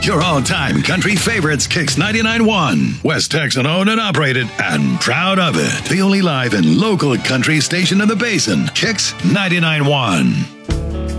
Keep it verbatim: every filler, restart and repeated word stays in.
Your all-time country favorites, Kix ninety-nine point one. West Texan owned and operated, and proud of it. The only live and local country station in the Basin, Kix ninety-nine point one.